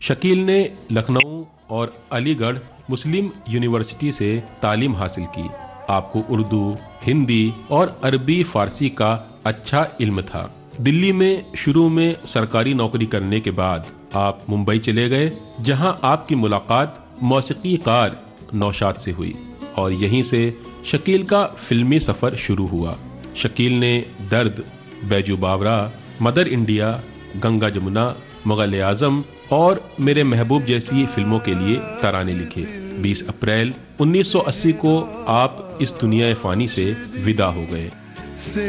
शकील ने लखनऊ और अलीगढ़ मुस्लिम यूनिवर्सिटी से तालीम हासिल की। आपको उर्दू, हिंदी और अरबी फारसी का अच्छा इल्म था। दिल्ली में शुरू में सरकारी नौकरी करने के बाद आप मुंबई चले गए, जहां आपकी मुलाकात मौसीकीकार नौशाद से हुई और यहीं से शकील का फिल्मी सफर शुरू हुआ। शकील ने दर्द, बैजू बावरा, मदर इंडिया, गंगा जमुना, मुगल आजम और मेरे महबूब जैसी फिल्मों के लिए तराने लिखे। 20 अप्रैल 1980 को आप इस दुनिया फानी से विदा हो गए।